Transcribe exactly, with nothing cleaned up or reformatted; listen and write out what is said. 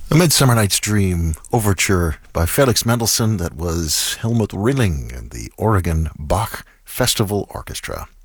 A Midsummer Night's Dream overture by Felix Mendelssohn. That was Helmut Rilling and the Oregon Bach Festival Orchestra.